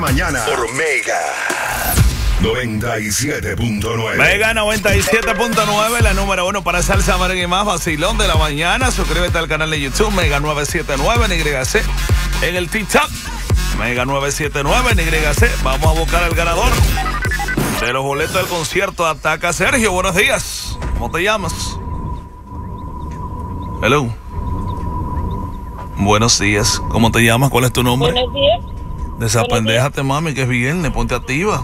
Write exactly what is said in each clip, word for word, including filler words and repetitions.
Mañana por Mega noventa y siete punto nueve. Mega noventa y siete punto nueve, la número uno para salsa, merengue y más vacilón de la mañana. Suscríbete al canal de YouTube Mega nueve siete nueve en Y C. En el TikTok Mega nueve siete nueve en Y C. Vamos a buscar al ganador de los boletos del concierto de Ataca Sergio. Buenos días. ¿Cómo te llamas? Hello. Buenos días. ¿Cómo te llamas? ¿Cuál es tu nombre? Buenos días. Desapendéjate, mami, que es viernes. Ponte activa.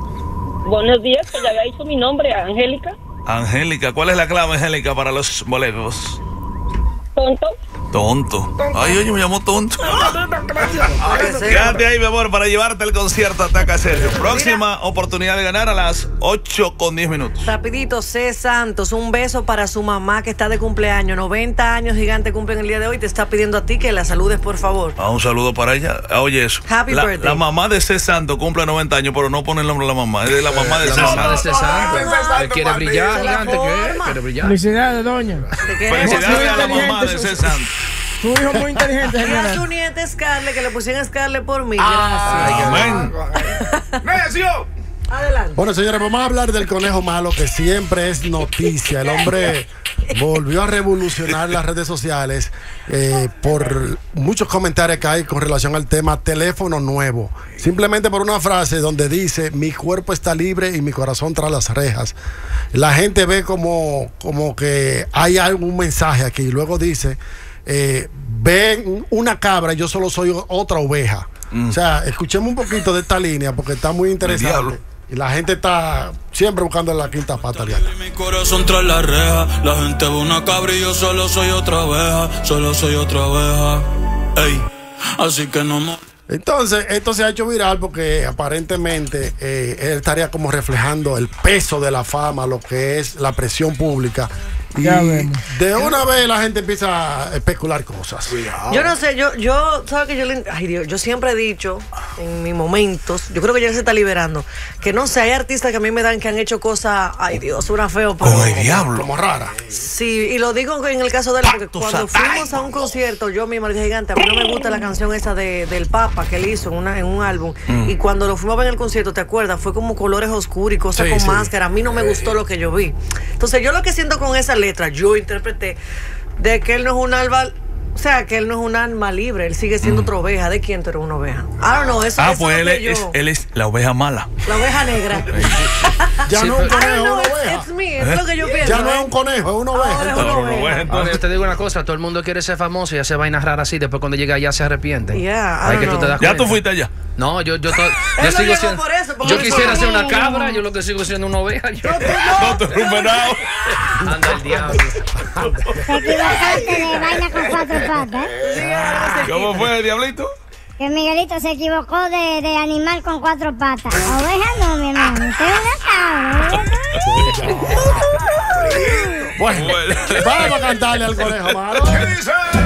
Buenos días, pues ya había dicho mi nombre, Angélica. Angélica, ¿cuál es la clave, Angélica, para los boletos? Tonto. Tonto. Ay, oye, me llamó tonto. Quédate ahí, mi amor, para llevarte el concierto Ataca Sergio. Próxima oportunidad de ganar a las ocho con diez minutos. Rapidito, C. Santos, un beso para su mamá que está de cumpleaños. noventa años, gigante, cumplen el día de hoy. Te está pidiendo a ti que la saludes, por favor. Ah, un saludo para ella. Ah, oye, eso. Happy la, birthday. La mamá de C. Santos cumple noventa años, pero no pone el nombre de la mamá. Es de la mamá de La C. mamá de Santos. C. Santos. Él quiere brillar, gigante, ¿qué? Quiere brillar. Felicidades, doña. Te queremos. Felicidades a la mamá de C. Santos. Tu hijo muy inteligente, Y a señora. su nieta Scarlett, que le pusieron Scarlett por mí. Amén. Gracias. Adelante. Bueno, señores, vamos a hablar del conejo malo, que siempre es noticia. El hombre volvió a revolucionar las redes sociales eh, por muchos comentarios que hay con relación al tema teléfono nuevo. Simplemente por una frase donde dice: mi cuerpo está libre y mi corazón tras las rejas. La gente ve como, como que hay algún mensaje aquí. Y luego dice: eh, ven una cabra y yo solo soy otra oveja. Mm. O sea, escuchemos un poquito de esta línea porque está muy interesante. Y la gente está siempre buscando la quinta pata. Mi corazón tras la reja. La gente ve una cabra y yo solo soy otra oveja. Solo soy otra oveja. Ey, así que no me... Entonces, esto se ha hecho viral porque aparentemente eh, él estaría como reflejando el peso de la fama, lo que es la presión pública. Y de una vez la gente empieza a especular cosas. Yo no sé, yo, yo, ¿sabes que yo le, ay Dios, yo siempre he dicho en mis momentos, yo creo que ya se está liberando, que no sé, hay artistas que a mí me dan que han hecho cosas, ay Dios, suena feo, pero como el diablo, como rara. Sí, y lo digo en el caso de él, porque cuando fuimos a un concierto, yo misma le dije: gigante, a mí no me gusta la canción esa de, del Papa que él hizo en, una, en un álbum, mm. y cuando lo fuimos a ver en el concierto, ¿te acuerdas? Fue como colores oscuros y cosas sí, con sí. máscara, a mí no me gustó lo que yo vi. Entonces yo lo que siento con esa letra, yo interpreté de que él no es un alma, o sea, que él no es un alma libre, él sigue siendo mm. otra oveja. ¿De quién tú eres una oveja? I don't know, eso, ah, eso pues es él es, yo. él es la oveja mala. La oveja negra. Ya sí, no es un conejo, es una oveja. It's me, es lo que yo pienso. Ya no es un conejo, es una oveja. Ahora es una oveja. Ahora yo te digo una cosa, todo el mundo quiere ser famoso y hace vainas raras así, después cuando llega allá se arrepiente. Yeah, Hay que tú te das ¿Ya cuenta. tú fuiste allá? No, yo, yo, to, yo Él sigo no siendo. por eso, yo quisiera ser una cabra, yo lo que sigo siendo una oveja. Yo. No, te recuperado. Anda el diablo. Te equivocaste de vaina con cuatro patas. ¿Cómo fue, diablito? Que Miguelito se equivocó de, de animal con cuatro patas. Oveja no, mi hermano. Usted es una cabra. Bueno, vamos a cantarle al conejo malo.